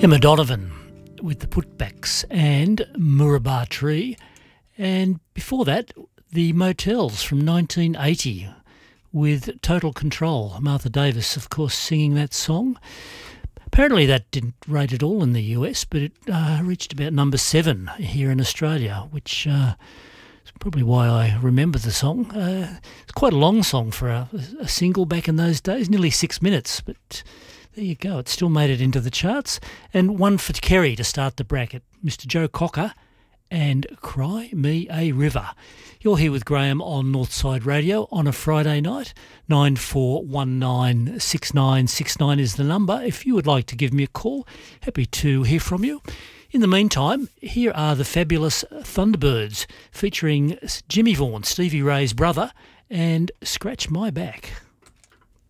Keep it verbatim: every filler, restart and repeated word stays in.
Emma Donovan with the Putbacks and Murrabah Tree. And before that, the Motels from nineteen eighty with Total Control. Martha Davis, of course, singing that song. Apparently that didn't rate at all in the U S, but it uh, reached about number seven here in Australia, which uh, is probably why I remember the song. Uh, it's quite a long song for a, a single back in those days, nearly six minutes, but there you go. It still made it into the charts. And one for Kerry to start the bracket, Mister Joe Cocker and Cry Me a River. You're here with Graham on Northside Radio on a Friday night. nine four one nine six nine six nine is the number. If you would like to give me a call, happy to hear from you. In the meantime, here are the fabulous Thunderbirds featuring Jimmy Vaughan, Stevie Ray's brother, and Scratch My Back.